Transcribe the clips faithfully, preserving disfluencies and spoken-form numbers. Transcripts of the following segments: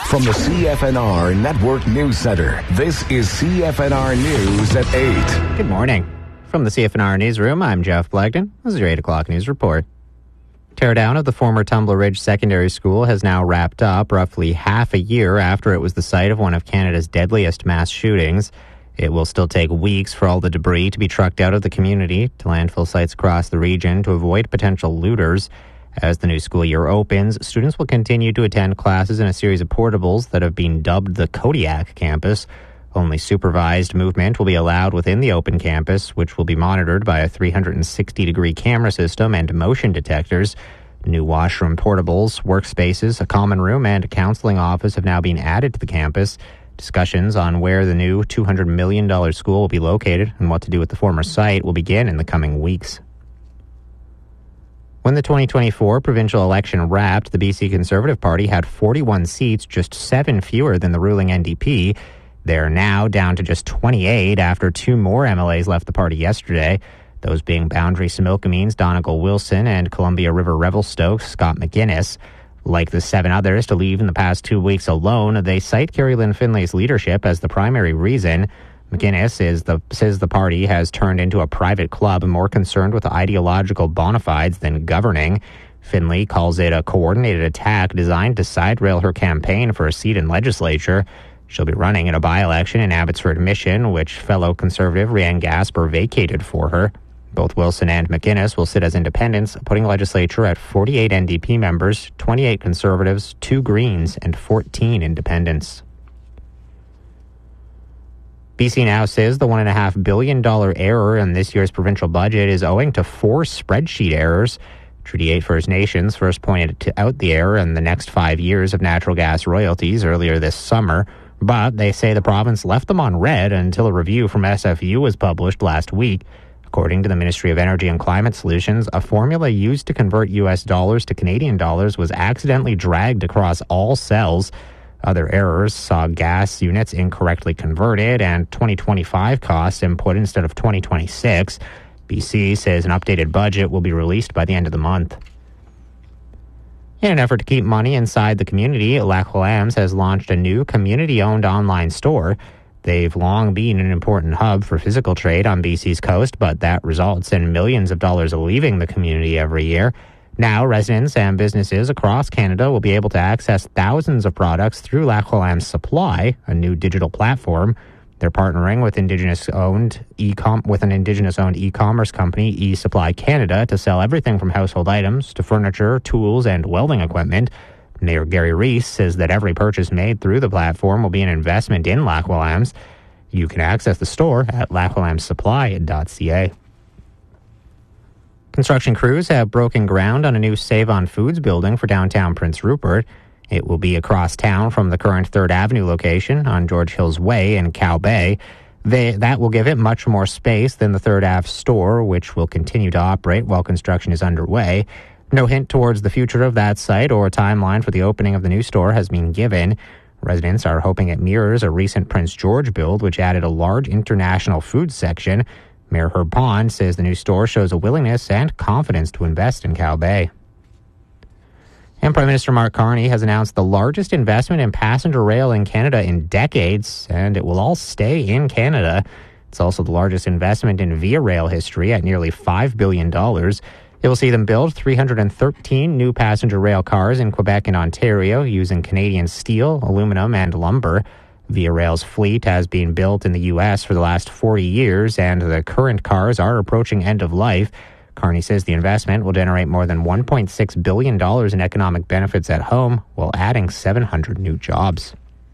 From the C F N R Network News Center, this is C F N R News at eight. Good morning. From the C F N R Newsroom, I'm Jeff Blagden. This is your eight o'clock news report. Teardown of the former Tumbler Ridge Secondary School has now wrapped up roughly half a year after it was the site of one of Canada's deadliest mass shootings. It will still take weeks for all the debris to be trucked out of the community to landfill sites across the region to avoid potential looters. As the new school year opens, students will continue to attend classes in a series of portables that have been dubbed the Kodiak campus. Only supervised movement will be allowed within the open campus, which will be monitored by a three hundred sixty degree camera system and motion detectors. New washroom portables, workspaces, a common room, and a counseling office have now been added to the campus. Discussions on where the new two hundred million dollars school will be located and what to do with the former site will begin in the coming weeks. When the twenty twenty-four provincial election wrapped, the B C Conservative Party had forty-one seats, just seven fewer than the ruling N D P. They're now down to just twenty-eight after two more M L As left the party yesterday, those being Boundary Similkameen's Donegal Wilson and Columbia River Revelstoke's Scott McGuinness. Like the seven others to leave in the past two weeks alone, they cite Carrie Lynn Finlay's leadership as the primary reason. McGuinness is the, says the party has turned into a private club more concerned with ideological bona fides than governing. Finlay calls it a coordinated attack designed to side-rail her campaign for a seat in legislature. She'll be running in a by-election in Abbotsford Mission, which fellow Conservative Rhiannon Gasper vacated for her. Both Wilson and McGuinness will sit as independents, putting legislature at forty-eight N D P members, twenty-eight Conservatives, two Greens, and fourteen Independents. B C now says the one point five billion dollars error in this year's provincial budget is owing to four spreadsheet errors. Treaty eight First Nations first pointed out the error in the next five years of natural gas royalties earlier this summer, but they say the province left them on red until a review from S F U was published last week. According to the Ministry of Energy and Climate Solutions, a formula used to convert U S dollars to Canadian dollars was accidentally dragged across all cells. Other errors saw gas units incorrectly converted and twenty twenty-five costs input instead of twenty twenty-six. B C says an updated budget will be released by the end of the month. In an effort to keep money inside the community, Lac Lambs has launched a new community-owned online store. They've long been an important hub for physical trade on B C's coast, but that results in millions of dollars leaving the community every year. Now, residents and businesses across Canada will be able to access thousands of products through Lac Lambs Supply, a new digital platform. They're partnering with Indigenous-owned e-com with an Indigenous-owned e-commerce company, eSupply Canada, to sell everything from household items to furniture, tools, and welding equipment. Mayor Gary Reese says that every purchase made through the platform will be an investment in Lac Lambs. You can access the store at lac lambs supply dot c a. Construction crews have broken ground on a new Save-On Foods building for downtown Prince Rupert. It will be across town from the current third Avenue location on George Hills Way in Cow Bay. They, that will give it much more space than the third Ave store, which will continue to operate while construction is underway. No hint towards the future of that site or a timeline for the opening of the new store has been given. Residents are hoping it mirrors a recent Prince George build, which added a large international food section. Mayor Herb Pond says the new store shows a willingness and confidence to invest in Cow Bay. And Prime Minister Mark Carney has announced the largest investment in passenger rail in Canada in decades, and it will all stay in Canada. It's also the largest investment in Via Rail history at nearly five billion dollars. It will see them build three hundred thirteen new passenger rail cars in Quebec and Ontario using Canadian steel, aluminum, and lumber. Via Rail's fleet has been built in the U S for the last forty years, and the current cars are approaching end of life. Carney says the investment will generate more than one point six billion dollars in economic benefits at home, while adding seven hundred new jobs.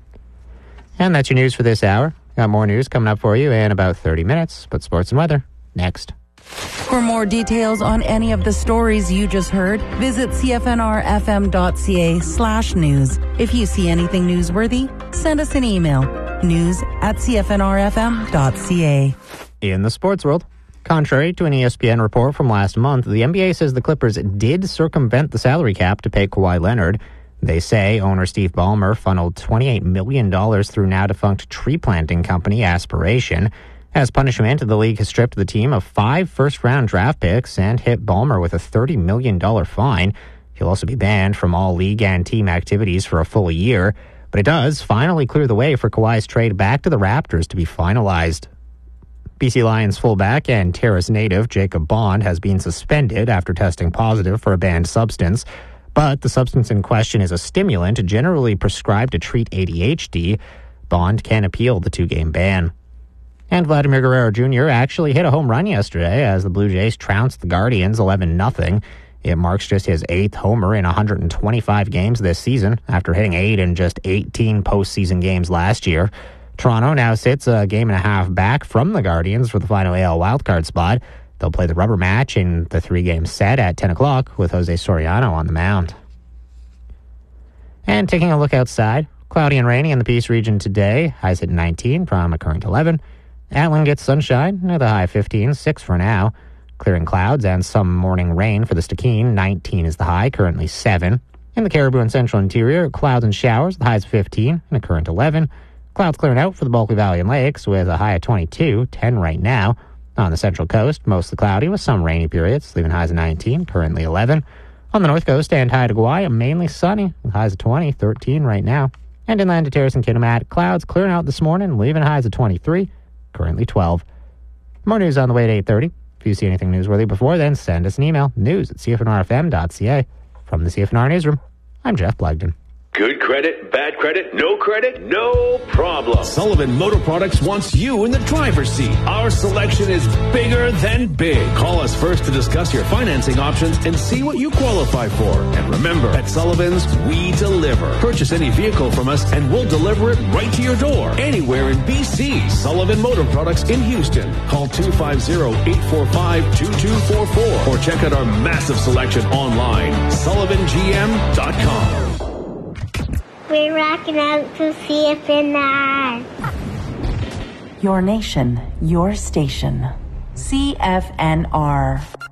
And that's your news for this hour. Got more news coming up for you in about thirty minutes, but sports and weather next. For more details on any of the stories you just heard, visit c f n r f m dot c a slash news. If you see anything newsworthy, send us an email. News at c f n r f m dot c a. In the sports world, contrary to an E S P N report from last month, the N B A says the Clippers did circumvent the salary cap to pay Kawhi Leonard. They say owner Steve Ballmer funneled twenty-eight million dollars through now-defunct tree planting company Aspiration. As punishment, the league has stripped the team of five first-round draft picks and hit Ballmer with a thirty million dollars fine. He'll also be banned from all league and team activities for a full year. But it does finally clear the way for Kawhi's trade back to the Raptors to be finalized. B C Lions fullback and Terrace native Jacob Bond has been suspended after testing positive for a banned substance. But the substance in question is a stimulant generally prescribed to treat A D H D. Bond can appeal the two-game ban. And Vladimir Guerrero Junior actually hit a home run yesterday as the Blue Jays trounced the Guardians eleven nothing. It marks just his eighth homer in one hundred twenty-five games this season after hitting eight in just eighteen postseason games last year. Toronto now sits a game and a half back from the Guardians for the final A L wildcard spot. They'll play the rubber match in the three-game set at ten o'clock with Jose Soriano on the mound. And taking a look outside, cloudy and rainy in the Peace region today. Highs at nineteen from a current eleven. Atlin gets sunshine at the high fifteen, six for now. Clearing clouds and some morning rain for the Stikine. nineteen is the high, currently seven. In the Caribou and Central Interior, clouds and showers, the highs fifteen and a current eleven. Clouds clearing out for the Bulkley Valley and Lakes with a high of twenty-two, ten right now. On the Central Coast, mostly cloudy with some rainy periods, leaving highs of nineteen, currently eleven. On the North Coast and high to Kauai, mainly sunny, with highs of twenty, thirteen right now. And inland to Terrace and Kitimat, clouds clearing out this morning, leaving highs of twenty-three, currently twelve. More news on the way at eight thirty. If you see anything newsworthy before then, send us an email, news at c f n r f m dot c a. From the C F N R Newsroom, I'm Jeff Blagden. Good credit, bad credit, no credit, no problem. Sullivan Motor Products wants you in the driver's seat. Our selection is bigger than big. Call us first to discuss your financing options and see what you qualify for. And remember, at Sullivan's, we deliver. Purchase any vehicle from us and we'll deliver it right to your door. Anywhere in B C. Sullivan Motor Products in Houston. Call two five zero, eight four five, two two four four or check out our massive selection online, sullivan g m dot com. We're rocking out to C F N R. Your nation, your station. C F N R.